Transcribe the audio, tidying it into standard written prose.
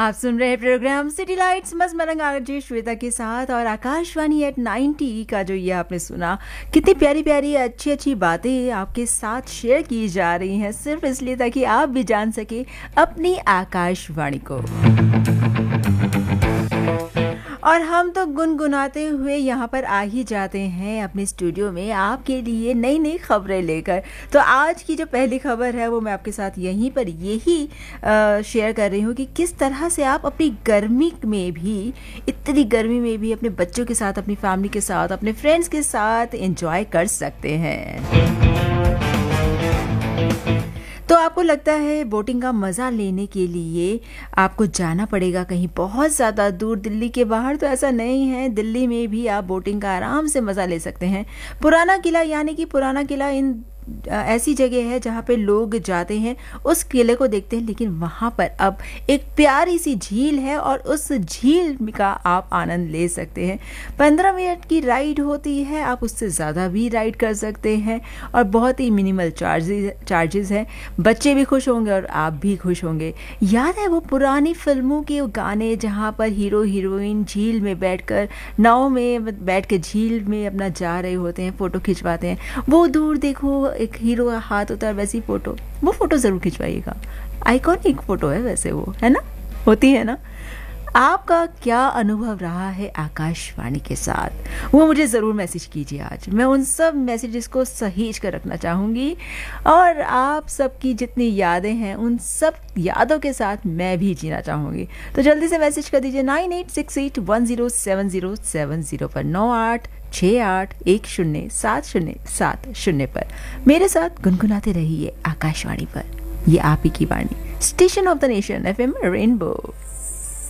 आप सुन रहे हैं प्रोग्राम सिटी लाइट्स मस्त मलंग आरजे श्वेता के साथ। और आकाशवाणी एट 90 का जो ये आपने सुना, कितनी प्यारी प्यारी अच्छी अच्छी बातें आपके साथ शेयर की जा रही हैं सिर्फ इसलिए ताकि आप भी जान सके अपनी आकाशवाणी को। और हम तो गुनगुनाते हुए यहाँ पर आ ही जाते हैं अपने स्टूडियो में आपके लिए नई नई खबरें लेकर। तो आज की जो पहली खबर है वो मैं आपके साथ यहीं पर यही शेयर कर रही हूँ कि किस तरह से आप अपनी गर्मी में भी, इतनी गर्मी में भी अपने बच्चों के साथ, अपनी फैमिली के साथ, अपने फ्रेंड्स के साथ एंजॉय कर सकते हैं। तो आपको लगता है बोटिंग का मज़ा लेने के लिए आपको जाना पड़ेगा कहीं बहुत ज़्यादा दूर दिल्ली के बाहर? तो ऐसा नहीं है, दिल्ली में भी आप बोटिंग का आराम से मज़ा ले सकते हैं। पुराना किला, यानी कि पुराना किला इन ऐसी जगह है जहाँ पे लोग जाते हैं, उस किले को देखते हैं, लेकिन वहाँ पर अब एक प्यारी सी झील है और उस झील का आप आनंद ले सकते हैं। 15 मिनट की राइड होती है, आप उससे ज़्यादा भी राइड कर सकते हैं और बहुत ही मिनिमल चार्जेस हैं। बच्चे भी खुश होंगे और आप भी खुश होंगे। याद है वो पुरानी फिल्मों के गाने जहाँ पर हीरो हीरोइन झील में बैठकर, नाव में बैठ के झील में अपना जा रहे होते हैं, फ़ोटो खिंचवाते हैं। वो दूर देखो एक हीरो का हाथ होता है, वैसी फोटो, वो फोटो जरूर खिंचवाइएगा। आइकॉनिक फोटो है वैसे वो, है ना, होती है ना। आपका क्या अनुभव रहा है आकाशवाणी के साथ, वो मुझे ज़रूर मैसेज कीजिए। आज मैं उन सब मैसेजेस को सहेज कर रखना चाहूँगी और आप सबकी जितनी यादें हैं उन सब यादों के साथ मैं भी जीना चाहूँगी। तो जल्दी से मैसेज कर दीजिए 9868107070 पर 9868107070 पर। मेरे साथ गुनगुनाते रहिए आकाशवाणी पर, ये आप ही की वाणी, station of the nation, FM rainbow.